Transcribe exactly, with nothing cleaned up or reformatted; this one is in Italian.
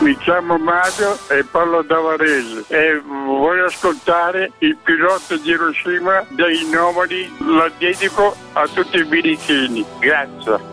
Mi chiamo Mario e parlo da Varese e voglio ascoltare il pilota di Hiroshima dei Nomadi, lo dedico a tutti i birichini. Grazie.